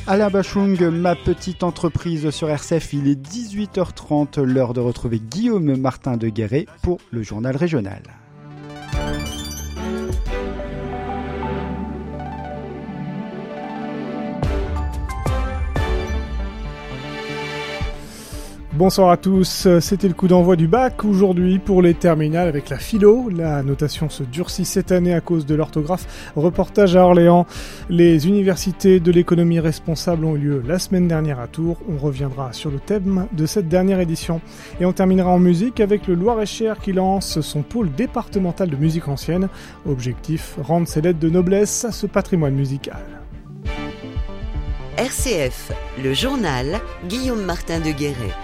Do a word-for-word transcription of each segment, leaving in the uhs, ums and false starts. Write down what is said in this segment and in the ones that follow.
Alain Bachung, ma petite entreprise sur R C F, il est dix-huit heures trente, l'heure de retrouver Guillaume Martin de Guéret pour le journal régional. Bonsoir à tous, c'était le coup d'envoi du bac aujourd'hui pour les terminales avec la philo. La notation se durcit cette année à cause de l'orthographe. Reportage à Orléans. Les universités de l'économie responsable ont eu lieu la semaine dernière à Tours. On reviendra sur le thème de cette dernière édition. Et on terminera en musique avec le Loir-et-Cher qui lance son pôle départemental de musique ancienne. Objectif, rendre ses lettres de noblesse à ce patrimoine musical. R C F, le journal, Guillaume Martin de Guéret.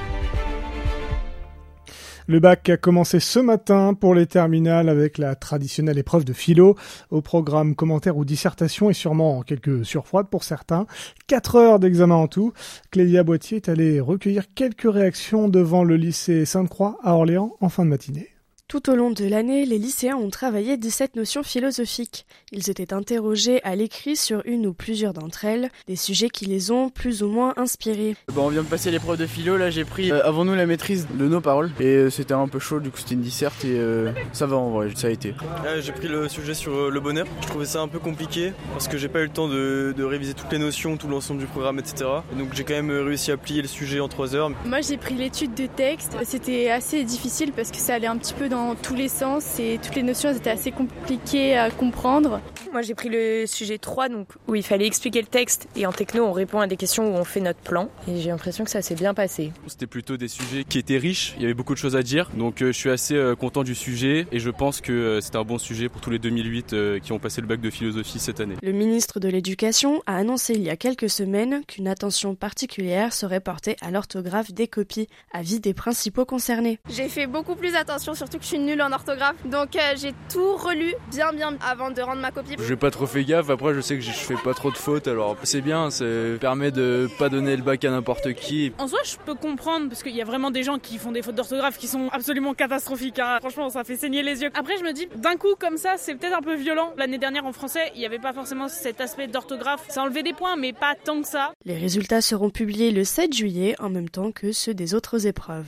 Le bac a commencé ce matin pour les terminales avec la traditionnelle épreuve de philo. Au programme commentaire ou dissertation et sûrement quelques surfroides pour certains. Quatre heures d'examen en tout. Clélia Boitier est allée recueillir quelques réactions devant le lycée Sainte-Croix à Orléans en fin de matinée. Tout au long de l'année, les lycéens ont travaillé dix-sept notions philosophiques. Ils étaient interrogés à l'écrit sur une ou plusieurs d'entre elles, des sujets qui les ont plus ou moins inspirés. Bon, on vient de passer l'épreuve de philo, là j'ai pris euh, avant nous la maîtrise de nos paroles et euh, c'était un peu chaud, du coup c'était une disserte et euh, ça va en vrai, ça a été. Euh, j'ai pris le sujet sur euh, le bonheur. Je trouvais ça un peu compliqué parce que j'ai pas eu le temps de, de réviser toutes les notions, tout l'ensemble du programme, et cetera. Et donc j'ai quand même réussi à plier le sujet en trois heures. Moi j'ai pris l'étude de texte, c'était assez difficile parce que ça allait un petit peu dans dans tous les sens et toutes les notions étaient assez compliquées à comprendre. Moi j'ai pris le sujet trois donc, où il fallait expliquer le texte et en techno on répond à des questions où on fait notre plan et j'ai l'impression que ça s'est bien passé. C'était plutôt des sujets qui étaient riches, il y avait beaucoup de choses à dire donc euh, je suis assez euh, content du sujet et je pense que euh, c'était un bon sujet pour tous les deux mille huit euh, qui ont passé le bac de philosophie cette année. Le ministre de l'Éducation a annoncé il y a quelques semaines qu'une attention particulière serait portée à l'orthographe des copies, avis des principaux concernés. J'ai fait beaucoup plus attention, surtout que je suis nulle en orthographe, donc euh, j'ai tout relu bien bien avant de rendre ma copie. J'ai pas trop fait gaffe, après je sais que je fais pas trop de fautes, alors c'est bien, ça permet de pas donner le bac à n'importe qui. En soi je peux comprendre, parce qu'il y a vraiment des gens qui font des fautes d'orthographe qui sont absolument catastrophiques, hein. Franchement ça fait saigner les yeux. Après je me dis, d'un coup comme ça c'est peut-être un peu violent. L'année dernière en français il n'y avait pas forcément cet aspect d'orthographe, ça enlevait des points mais pas tant que ça. Les résultats seront publiés le sept juillet en même temps que ceux des autres épreuves.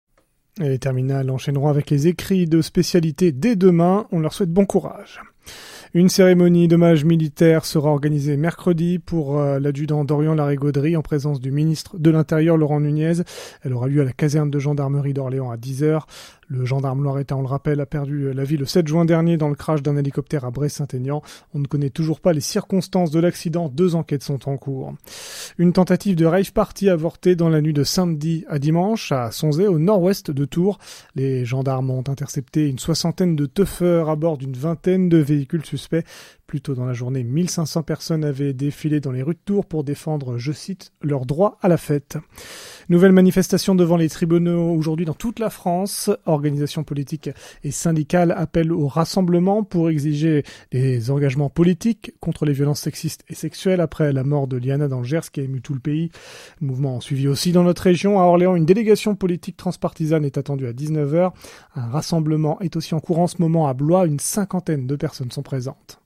Et les terminales enchaîneront avec les écrits de spécialité dès demain. On leur souhaite bon courage. Une cérémonie d'hommage militaire sera organisée mercredi pour euh, l'adjudant Dorian Larigauderie en présence du ministre de l'Intérieur Laurent Nunez. Elle aura lieu à la caserne de gendarmerie d'Orléans à dix heures. Le gendarme loiretain, on le rappelle, a perdu la vie le sept juin dernier dans le crash d'un hélicoptère à Bray-Saint-Aignan. On ne connaît toujours pas les circonstances de l'accident. Deux enquêtes sont en cours. Une tentative de rave party avortée dans la nuit de samedi à dimanche à Sonzé, au nord-ouest de Tours. Les gendarmes ont intercepté une soixantaine de teufeurs à bord d'une vingtaine de véhicules suspects. Plus tôt dans la journée, mille cinq cents personnes avaient défilé dans les rues de Tours pour défendre, je cite, leur droit à la fête. Nouvelle manifestation devant les tribunaux aujourd'hui dans toute la France. Organisations politiques et syndicales appellent au rassemblement pour exiger des engagements politiques contre les violences sexistes et sexuelles après la mort de Liana dans le Gers qui a ému tout le pays. Mouvement suivi aussi dans notre région. À Orléans, une délégation politique transpartisane est attendue à dix-neuf heures. Un rassemblement est aussi en cours en ce moment à Blois. Une cinquantaine de personnes sont présentes.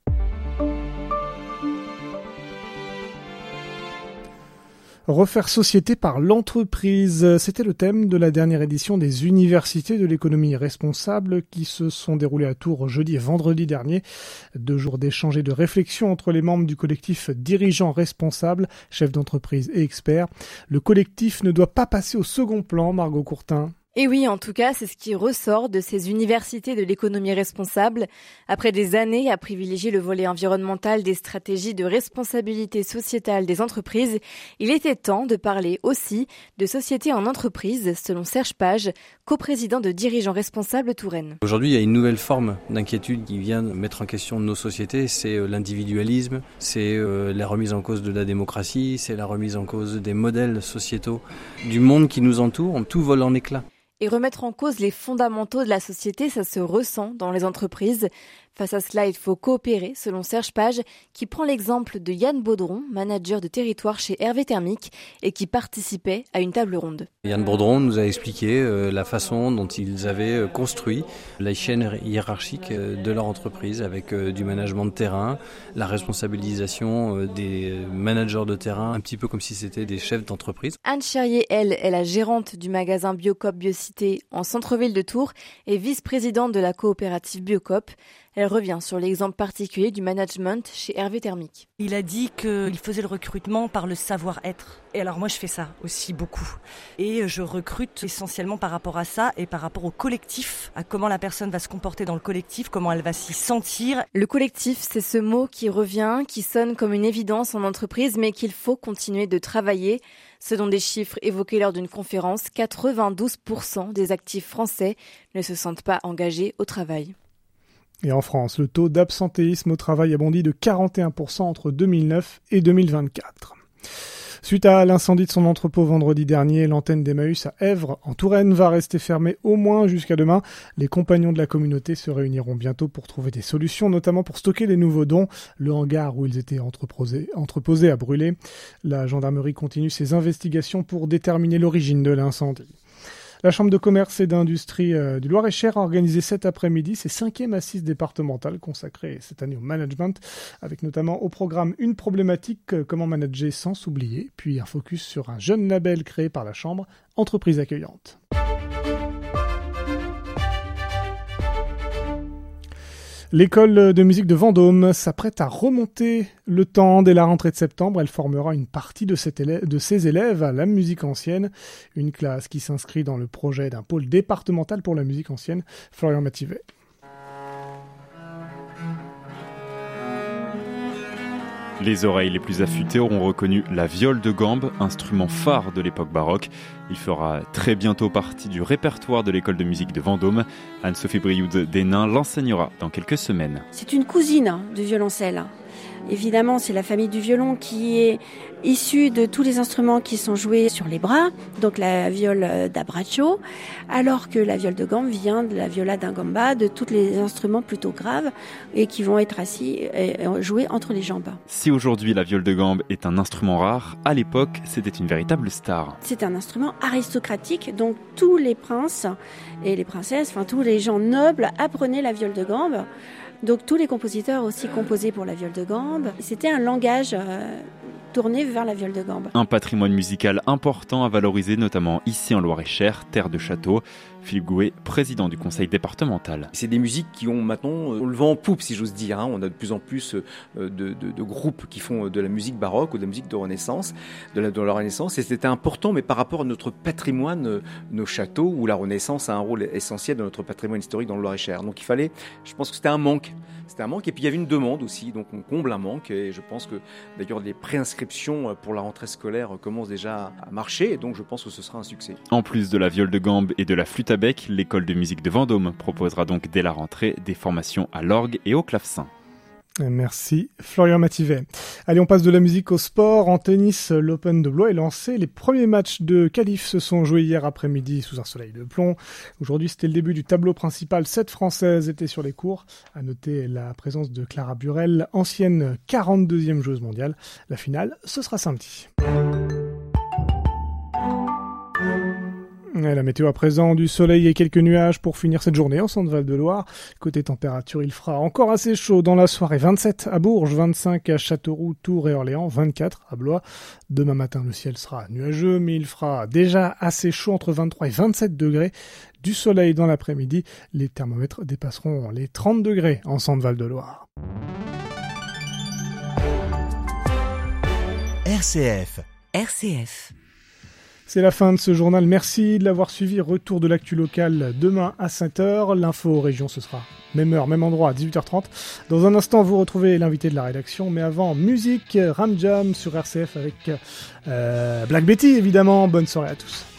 Refaire société par l'entreprise, c'était le thème de la dernière édition des universités de l'économie responsable qui se sont déroulées à Tours jeudi et vendredi dernier. Deux jours d'échanges et de réflexion entre les membres du collectif dirigeants responsables, chefs d'entreprise et experts. Le collectif ne doit pas passer au second plan, Margot Courtin. Et oui, en tout cas, c'est ce qui ressort de ces universités de l'économie responsable. Après des années à privilégier le volet environnemental des stratégies de responsabilité sociétale des entreprises, il était temps de parler aussi de société en entreprise, selon Serge Page, coprésident de Dirigeants Responsables Touraine. Aujourd'hui, il y a une nouvelle forme d'inquiétude qui vient mettre en question nos sociétés, c'est l'individualisme, c'est la remise en cause de la démocratie, c'est la remise en cause des modèles sociétaux du monde qui nous entoure, tout vole en éclats. Et remettre en cause les fondamentaux de la société, ça se ressent dans les entreprises. Face à cela, il faut coopérer, selon Serge Page, qui prend l'exemple de Yann Baudron, manager de territoire chez Hervé Thermique, et qui participait à une table ronde. Yann Baudron nous a expliqué euh, la façon dont ils avaient euh, construit la chaîne hiérarchique euh, de leur entreprise, avec euh, du management de terrain, la responsabilisation euh, des managers de terrain, un petit peu comme si c'était des chefs d'entreprise. Anne Cherrier, elle, est la gérante du magasin Biocoop Biocité en centre-ville de Tours et vice-présidente de la coopérative Biocoop. Elle revient sur l'exemple particulier du management chez Hervé Thermique. Il a dit qu'il faisait le recrutement par le savoir-être. Et alors moi je fais ça aussi beaucoup. Et je recrute essentiellement par rapport à ça et par rapport au collectif, à comment la personne va se comporter dans le collectif, comment elle va s'y sentir. Le collectif, c'est ce mot qui revient, qui sonne comme une évidence en entreprise, mais qu'il faut continuer de travailler. Selon des chiffres évoqués lors d'une conférence, quatre-vingt-douze pour cent des actifs français ne se sentent pas engagés au travail. Et en France, le taux d'absentéisme au travail a bondi de quarante et un pour cent entre deux mille neuf et deux mille vingt-quatre. Suite à l'incendie de son entrepôt vendredi dernier, l'antenne d'Emmaüs à Èvres, en Touraine, va rester fermée au moins jusqu'à demain. Les compagnons de la communauté se réuniront bientôt pour trouver des solutions, notamment pour stocker les nouveaux dons. Le hangar où ils étaient entreposés, entreposés a brûlé. La gendarmerie continue ses investigations pour déterminer l'origine de l'incendie. La Chambre de commerce et d'industrie euh, du Loir-et-Cher a organisé cet après-midi ses cinquièmes assises départementales consacrées cette année au management, avec notamment au programme une problématique, euh, comment manager sans s'oublier, puis un focus sur un jeune label créé par la Chambre, Entreprise accueillante. L'école de musique de Vendôme s'apprête à remonter le temps dès la rentrée de septembre. Elle formera une partie de, cet élève, de ses élèves à la musique ancienne. Une classe qui s'inscrit dans le projet d'un pôle départemental pour la musique ancienne. Florian Mativet. Les oreilles les plus affûtées auront reconnu la viole de gambe, instrument phare de l'époque baroque. Il fera très bientôt partie du répertoire de l'école de musique de Vendôme. Anne-Sophie Brioude des Nains l'enseignera dans quelques semaines. C'est une cousine du violoncelle. Évidemment, c'est la famille du violon qui est issue de tous les instruments qui sont joués sur les bras, donc la viole d'abbraccio, alors que la viole de gambe vient de la viola da gamba, de tous les instruments plutôt graves et qui vont être assis et joués entre les jambes. Si aujourd'hui la viole de gambe est un instrument rare, à l'époque c'était une véritable star. C'est un instrument aristocratique, donc tous les princes et les princesses, enfin tous les gens nobles apprenaient la viole de gambe. Donc tous les compositeurs aussi composaient pour la viole de gambe. C'était un langage euh, tourné vers la viole de gambe. Un patrimoine musical important à valoriser, notamment ici en Loir-et-Cher, terre de château. Philippe Gouet, président du conseil départemental. C'est des musiques qui ont maintenant le vent en poupe, si j'ose dire. Hein. On a de plus en plus de, de, de groupes qui font de la musique baroque ou de la musique de Renaissance, de la, de la Renaissance. Et c'était important, mais par rapport à notre patrimoine, nos châteaux, où la Renaissance a un rôle essentiel dans notre patrimoine historique dans le Loir-et-Cher. Donc il fallait, je pense que c'était un manque. C'était un manque. Et puis il y avait une demande aussi, donc on comble un manque. Et je pense que d'ailleurs les préinscriptions pour la rentrée scolaire commencent déjà à marcher. Et donc je pense que ce sera un succès. En plus de la viole de gambe et de la flûte à bec, l'école de musique de Vendôme proposera donc dès la rentrée des formations à l'orgue et au clavecin. Merci Florian Mativet. Allez, on passe de la musique au sport. En tennis, l'Open de Blois est lancé. Les premiers matchs de qualif se sont joués hier après-midi sous un soleil de plomb. Aujourd'hui, c'était le début du tableau principal. Sept Françaises étaient sur les cours. À noter la présence de Clara Burel, ancienne quarante-deuxième joueuse mondiale. La finale, ce sera samedi. La météo à présent, du soleil et quelques nuages pour finir cette journée en Centre-Val de Loire. Côté température, il fera encore assez chaud dans la soirée. vingt-sept à Bourges, vingt-cinq à Châteauroux, Tours et Orléans, vingt-quatre à Blois. Demain matin, le ciel sera nuageux, mais il fera déjà assez chaud entre vingt-trois et vingt-sept degrés. Du soleil dans l'après-midi, les thermomètres dépasseront les trente degrés en Centre-Val de Loire. R C F. R C F. C'est la fin de ce journal. Merci de l'avoir suivi. Retour de l'actu locale demain à sept heures. L'info région, ce sera même heure, même endroit à dix-huit heures trente. Dans un instant, vous retrouvez l'invité de la rédaction. Mais avant, musique, Ram Jam sur R C F avec euh, Black Betty, évidemment. Bonne soirée à tous.